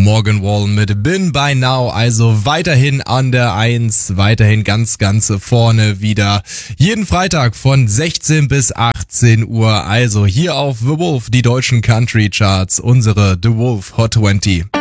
Morgan Wallen mit Been by Now, also weiterhin an der 1, weiterhin ganz vorne wieder. Jeden Freitag von 16 bis 18 Uhr, also hier auf The Wolf, die deutschen Country Charts, unsere The Wolf Hot 20.